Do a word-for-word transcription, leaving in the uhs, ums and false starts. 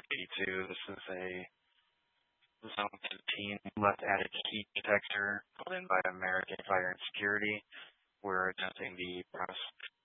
eighty-two. This is a Zone fifteen left added heat detector called in by American Fire and Security. We're attempting the process